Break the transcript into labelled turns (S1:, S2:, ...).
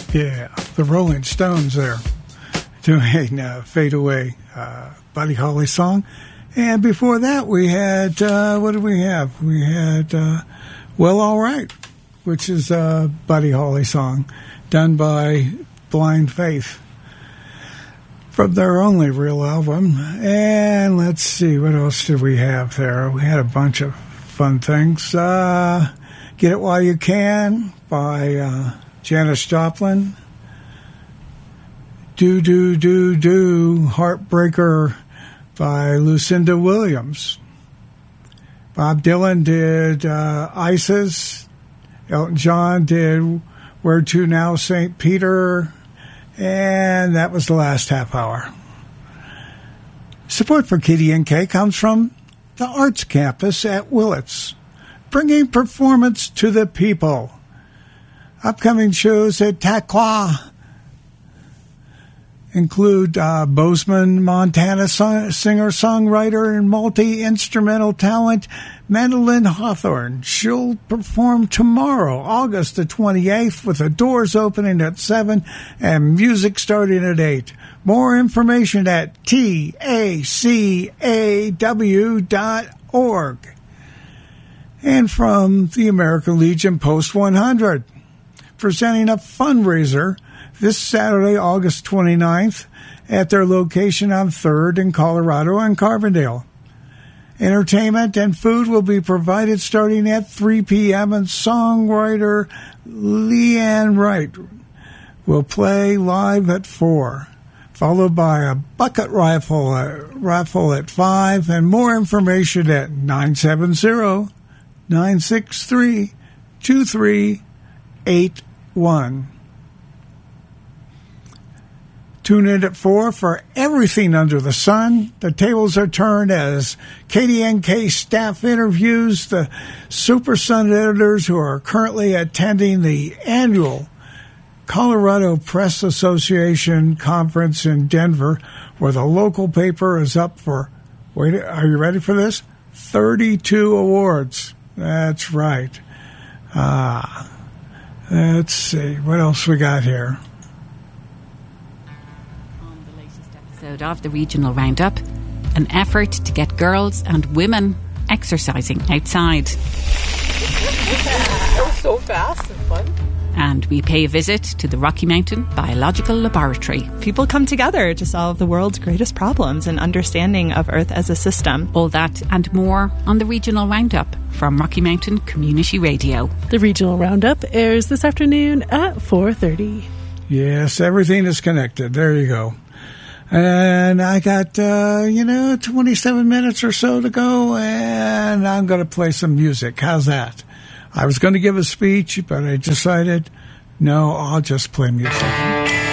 S1: Yeah, the Rolling Stones there doing Fade Away, Buddy Holly song. And before that, we had, what did we have? We had Well, All Right, which is a Buddy Holly song done by Blind Faith from their only real album. And let's see, what else did we have there? We had a bunch of fun things. Get It While You Can by Janis Joplin. Do, Do, Do, Do, Heartbreaker by Lucinda Williams. Bob Dylan did Isis. Elton John did Where To Now, St. Peter. And that was the last half hour. Support for KDNK comes from the Arts Campus at Willits, bringing performance to the people. Upcoming shows at Taqua include Bozeman, Montana singer-songwriter and multi-instrumental talent Mandolin Hawthorne. She'll perform tomorrow, August the 28th, with the doors opening at 7 and music starting at 8. More information at tacaw.org. And from the American Legion Post 100, presenting a fundraiser this Saturday, August 29th, at their location on 3rd in Colorado and Carbondale. Entertainment and food will be provided starting at 3 p.m. and songwriter Leanne Wright will play live at 4, followed by a bucket raffle at 5, and more information at 970-963-2381. Tune in at 4 for everything under the sun. The tables are turned as KDNK staff interviews the Super Sun editors who are currently attending the annual Colorado Press Association conference in Denver, where the local paper is up for, wait, are you ready for this? 32 awards. That's right. Let's see, what else we got here?
S2: Of the Regional Roundup, an effort to get girls and women exercising outside.
S3: That was so fast and fun.
S2: And we pay a visit to the Rocky Mountain Biological Laboratory.
S4: People come together to solve the world's greatest problems and understanding of Earth as a system.
S2: All that and more on the Regional Roundup from Rocky Mountain Community Radio.
S5: The Regional Roundup airs this afternoon at 4:30.
S1: Yes, everything is connected. There you go. And I got, 27 minutes or so to go, and I'm going to play some music. How's that? I was going to give a speech, but I decided, no, I'll just play music.